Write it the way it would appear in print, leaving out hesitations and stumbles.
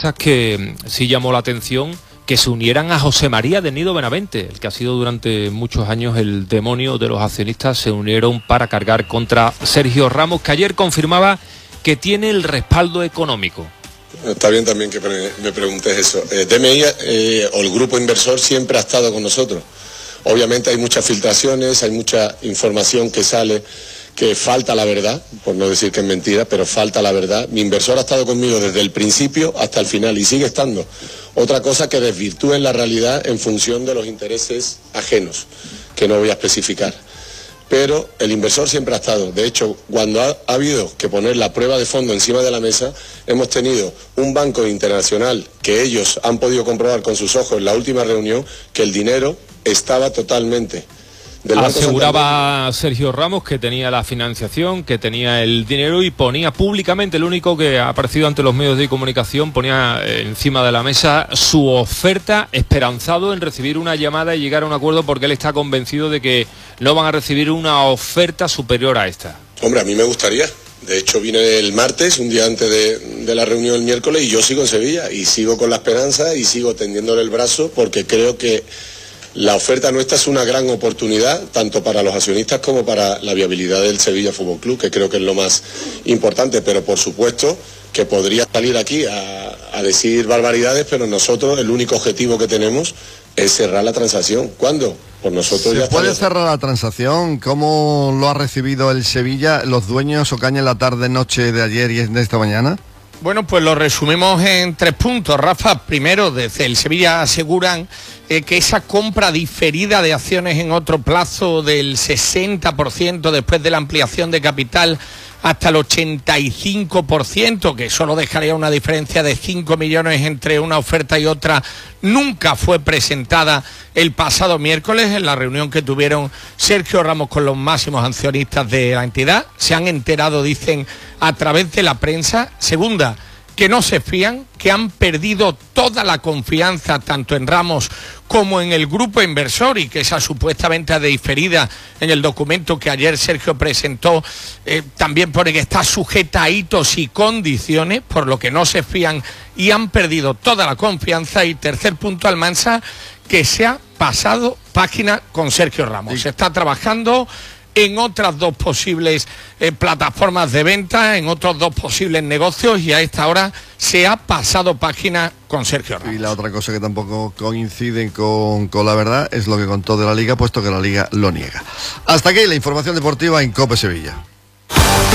accionistas que sí llamó la atención que se unieran a José María de Nido Benavente, el que ha sido durante muchos años el demonio de los accionistas. Se unieron para cargar contra Sergio Ramos, que ayer confirmaba que tiene el respaldo económico. Está bien también que me preguntes eso. DMI o el grupo inversor siempre ha estado con nosotros. Obviamente hay muchas filtraciones, hay mucha información que sale que falta la verdad, por no decir que es mentira, pero falta la verdad. Mi inversor ha estado conmigo desde el principio hasta el final y sigue estando. Otra cosa que desvirtúen la realidad en función de los intereses ajenos, que no voy a especificar. Pero el inversor siempre ha estado. De hecho, cuando ha habido que poner la prueba de fondo encima de la mesa, hemos tenido un banco internacional que ellos han podido comprobar con sus ojos en la última reunión que el dinero estaba totalmente del Banco Aseguraba Sergio Ramos que tenía la financiación, que tenía el dinero, y ponía públicamente, el único que ha aparecido ante los medios de comunicación, ponía encima de la mesa su oferta, esperanzado en recibir una llamada y llegar a un acuerdo, porque él está convencido de que no van a recibir una oferta superior a esta. Hombre, a mí me gustaría. De hecho, vine el martes, un día antes de la reunión el miércoles, y yo sigo en Sevilla y sigo con la esperanza y sigo tendiéndole el brazo, porque creo que la oferta nuestra es una gran oportunidad, tanto para los accionistas como para la viabilidad del Sevilla Fútbol Club, que creo que es lo más importante. Pero por supuesto que podría salir aquí a decir barbaridades, pero nosotros el único objetivo que tenemos es cerrar la transacción. ¿Cuándo? Pues nosotros ya ¿Se puede cerrar la transacción? ¿Cómo lo ha recibido el Sevilla, los dueños, Ocaña, en la tarde-noche de ayer y de esta mañana? Bueno, pues lo resumimos en 3 puntos, Rafa. Primero, desde el Sevilla aseguran que esa compra diferida de acciones en otro plazo del 60% después de la ampliación de capital hasta el 85%, que solo dejaría una diferencia de 5 millones entre una oferta y otra, nunca fue presentada el pasado miércoles en la reunión que tuvieron Sergio Ramos con los máximos accionistas de la entidad. Se han enterado, dicen, a través de la prensa. Segunda, que no se fían, que han perdido toda la confianza tanto en Ramos como en el grupo inversor, y que esa supuesta venta diferida en el documento que ayer Sergio presentó también pone que está sujeta a hitos y condiciones, por lo que no se fían y han perdido toda la confianza. Y tercer punto, Almansa, que se ha pasado página con Sergio Ramos. Se está trabajando en otras 2 posibles plataformas de venta, en otros 2 posibles negocios, y a esta hora se ha pasado página con Sergio Ramos. Y la otra cosa que tampoco coincide con la verdad es lo que contó de la Liga, puesto que la Liga lo niega. Hasta aquí la información deportiva en COPE Sevilla.